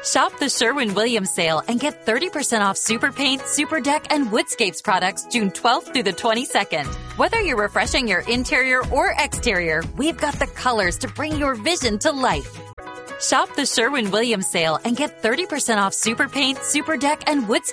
Shop the Sherwin-Williams sale and get 30% off Super Paint, Super Deck, and Woodscapes products June 12th through the 22nd. Whether you're refreshing your interior or exterior, we've got the colors to bring your vision to life. Shop the Sherwin-Williams sale and get 30% off Super Paint, Super Deck, and Woodscapes